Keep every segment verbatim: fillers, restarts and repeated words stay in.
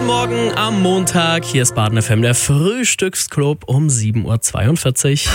Morgen am Montag. Hier ist Baden F M, der Frühstücksclub um sieben Uhr zweiundvierzig.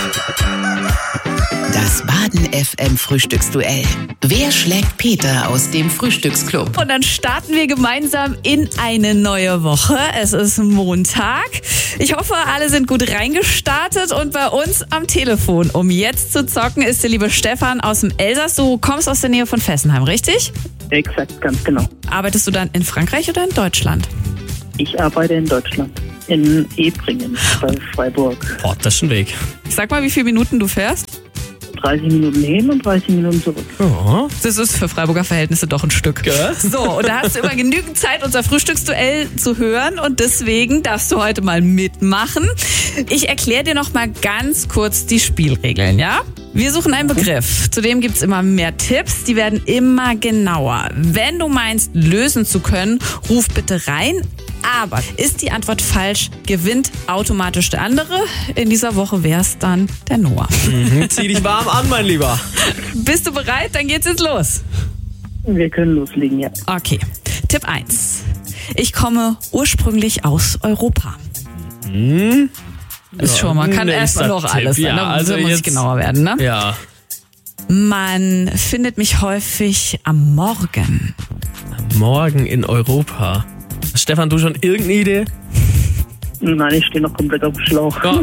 Das Baden F M Frühstücksduell. Wer schlägt Peter aus dem Frühstücksclub? Und dann starten wir gemeinsam in eine neue Woche. Es ist Montag. Ich hoffe, alle sind gut reingestartet. Und bei uns am Telefon, um jetzt zu zocken, ist der liebe Stefan aus dem Elsass. Du kommst aus der Nähe von Fessenheim, richtig? Exakt, ganz genau. Arbeitest du dann in Frankreich oder in Deutschland? Ich arbeite in Deutschland, in Ebringen bei Freiburg. Boah, das ist ein Weg. Sag mal, wie viele Minuten du fährst? dreißig Minuten hin und dreißig Minuten zurück. Oh. Das ist für Freiburger Verhältnisse doch ein Stück. Ja. So, und da hast du immer genügend Zeit, unser Frühstücksduell zu hören. Und deswegen darfst du heute mal mitmachen. Ich erkläre dir noch mal ganz kurz die Spielregeln, ja? Wir suchen einen Begriff. Zudem gibt's immer mehr Tipps. Die werden immer genauer. Wenn du meinst, lösen zu können, ruf bitte rein. Aber ist die Antwort falsch, gewinnt automatisch der andere. In dieser Woche wär's dann der Noah. Mhm, zieh dich warm an, mein Lieber. Bist du bereit? Dann geht's jetzt los. Wir können loslegen, ja. Okay, Tipp eins. Ich komme ursprünglich aus Europa. Hm? Ist schon mal, kann Nächster erstmal noch Tipp. alles sein. Ja, Da also muss ich jetzt- genauer werden, ne? Ja. Man findet mich häufig am Morgen. Morgen in Europa. Stefan, du schon irgendeine Idee? Nein, ich stehe noch komplett auf dem Schlauch. Ja.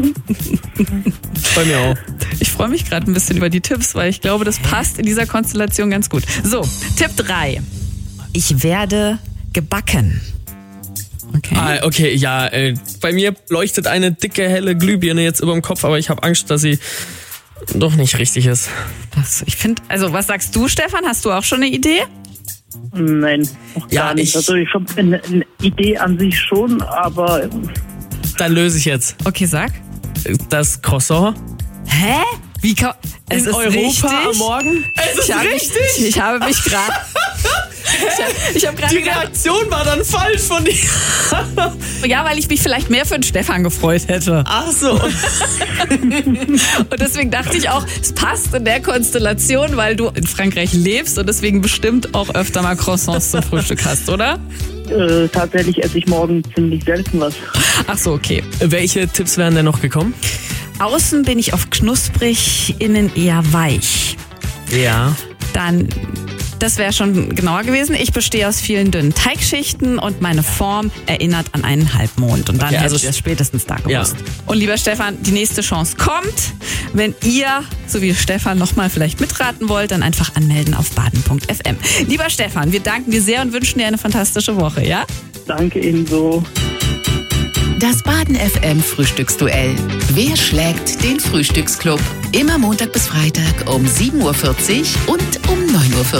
Bei mir auch. Ich freue mich gerade ein bisschen über die Tipps, weil ich glaube, das passt in dieser Konstellation ganz gut. So, Tipp drei. Ich werde gebacken. Okay. Ah, okay, ja, äh, bei mir leuchtet eine dicke, helle Glühbirne jetzt über dem Kopf, aber ich habe Angst, dass sie doch nicht richtig ist. Das, ich finde, also was sagst du, Stefan? Hast du auch schon eine Idee? Nein, noch gar Ja, nicht. ich- Also ich habe eine, eine Idee an sich schon, aber Dann löse ich jetzt. Okay, sag. Das Croissant. Hä? Wie kann, es in ist Europa richtig. am Morgen? Es Ich habe mich, ich habe mich gerade. Ich habe ich hab gerade Die gedacht, Reaktion war dann falsch von dir. ja, weil ich mich vielleicht mehr für den Stefan gefreut hätte. Ach so. Und deswegen dachte ich auch, es passt in der Konstellation, weil du in Frankreich lebst und deswegen bestimmt auch öfter mal Croissants zum Frühstück hast, oder? äh, tatsächlich esse ich morgen ziemlich selten was. Ach so, okay. Welche Tipps wären denn noch gekommen? Außen bin ich oft knusprig, innen eher weich. Ja. Dann, das wäre schon genauer gewesen. Ich bestehe aus vielen dünnen Teigschichten und meine Form erinnert an einen Halbmond. Und dann Okay, hätte also ich das spätestens da gewusst. Ja. Und lieber Stefan, die nächste Chance kommt. Wenn ihr, so wie Stefan, nochmal vielleicht mitraten wollt, dann einfach anmelden auf baden punkt f m. Lieber Stefan, wir danken dir sehr und wünschen dir eine fantastische Woche, ja? Danke ebenso. Das Baden F M Frühstücksduell. Wer schlägt den Frühstücksclub? Immer Montag bis Freitag um sieben Uhr vierzig und um neun Uhr vierzig.